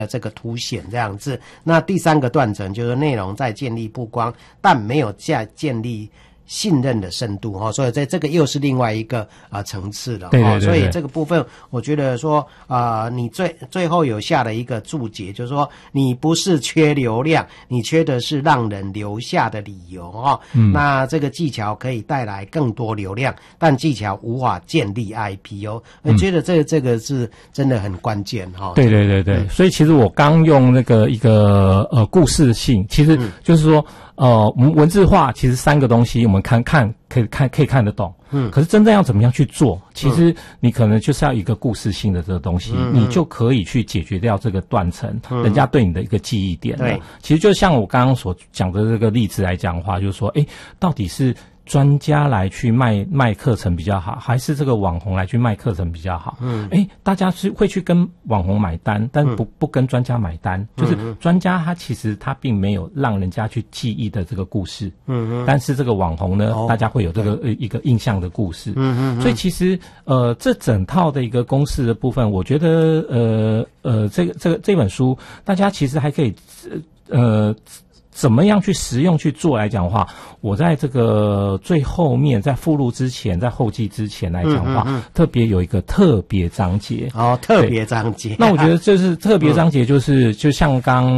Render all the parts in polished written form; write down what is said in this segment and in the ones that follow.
这个凸显这样子。那第三个断层就是内容在建立曝光，但没有建立信任的深度所以在这个又是另外一个层次了。 对， 所以这个部分我觉得说你最后有下了一个注解，就是说你不是缺流量，你缺的是让人留下的理由那这个技巧可以带来更多流量，但技巧无法建立 IP 我觉得这个是真的很关键对，所以其实我刚用那个一个故事性，其实就是说我们文字化其实三个东西我们可以看得懂，可是真正要怎么样去做，其实你可能就是要一个故事性的这个东西，你就可以去解决掉这个断层，人家对你的一个记忆点了。其实就像我刚刚所讲的这个例子来讲的话，就是说，到底是专家来去卖课程比较好，还是这个网红来去卖课程比较好？大家是会去跟网红买单，但不跟专家买单。就是专家他其实他并没有让人家去记忆的这个故事，但是这个网红呢，大家会有这个一个印象的故事。所以其实这整套的一个公式的部分，我觉得这本书大家其实还可以怎么样去实用去做来讲的话，我在这个最后面，在附录之前，在后记之前来讲的话，特别有一个特别章节。 特别章节。 那我觉得就是特别章节，就是就像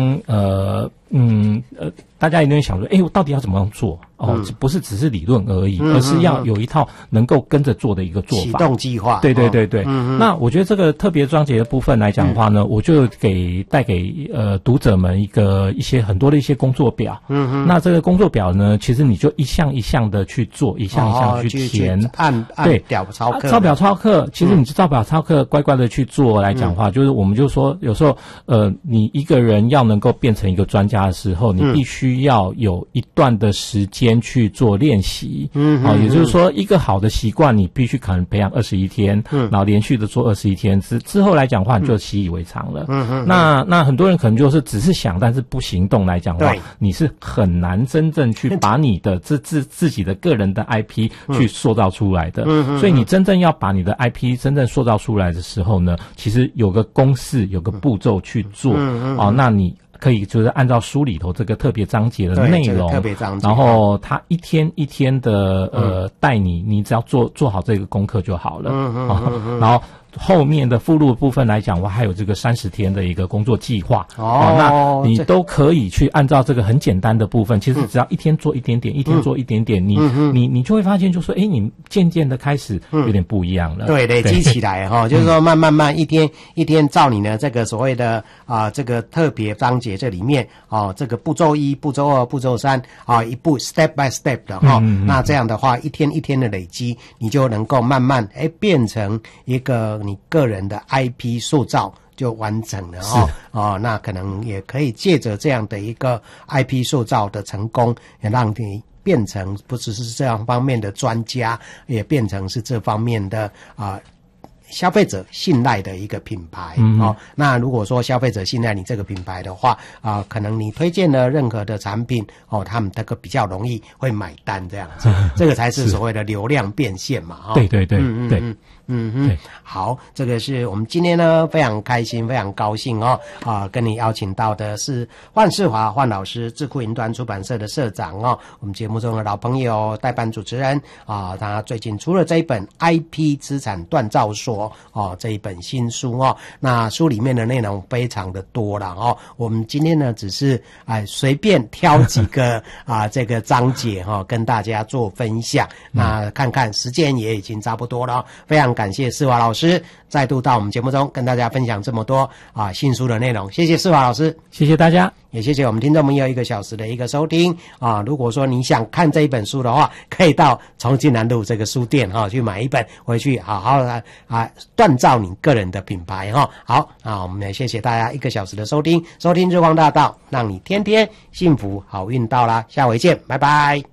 大家一定会想说，我到底要怎么样做？不是只是理论而已，而是要有一套能够跟着做的一个做法。 启动计划。 对。那我觉得这个特别章节的部分来讲的话呢，我就带给读者们一些很多的一些工作表。那这个工作表呢，其实你就一项一项的去做，一项一项去填。 按表操课。 照表操课，其实你照表操课乖乖的去做来讲的话，就是我们就说有时候你一个人要能够变成一个专家的时候，你必须要有一段的时间去做练习。也就是说一个好的习惯你必须可能培养21天，然后连续的做21天之后来讲的话，你就习以为常了。那很多人可能就是只是想但是不行动来讲的话，你是很难真正去把你的自己的个人的 IP 去塑造出来的。所以你真正要把你的 IP 真正塑造出来的时候呢，其实有个公式有个步骤去做。那你可以就是按照书里头这个特别章节的内容，然后他一天一天的带你只要做好这个功课就好了。然后后面的附录部分来讲，我还有这个30天的一个工作计划。那你都可以去按照这个很简单的部分，其实只要一天做一点点，一天做一点点，你就会发现，就说你渐渐的开始有点不一样了。 对，累积起来就是说慢慢一天一天照你的这个所谓的这个特别章节这里面这个步骤1、步骤2、步骤3一步 step by step 的那这样的话一天一天的累积，你就能够慢慢变成一个你个人的 IP 塑造就完成了那可能也可以借着这样的一个 IP 塑造的成功，也让你变成不只是这样方面的专家，也变成是这方面的消费者信赖的一个品牌。那如果说消费者信赖你这个品牌的话可能你推荐了任何的产品他们这个比较容易会买单这样子。这个才是所谓的流量变现嘛。 对。 好，这个是我们今天呢非常开心非常高兴跟你邀请到的是范世华范老师，智库云端出版社的社长我们节目中的老朋友代班主持人他最近出了这一本 IP 资产锻造说这一本新书那书里面的内容非常的多了我们今天呢只是随便挑几个这个章节跟大家做分享。那看看时间也已经差不多了非常感谢世华老师再度到我们节目中跟大家分享这么多新书的内容。谢谢世华老师。 谢谢大家， 也谢谢我们听众朋友1个小时的一个收听如果说你想看这一本书的话，可以到重庆南路这个书店去买一本回去好好的锻造你个人的品牌好我们也谢谢大家1个小时的收听日光大道，让你天天幸福好运到啦，下回见，拜拜。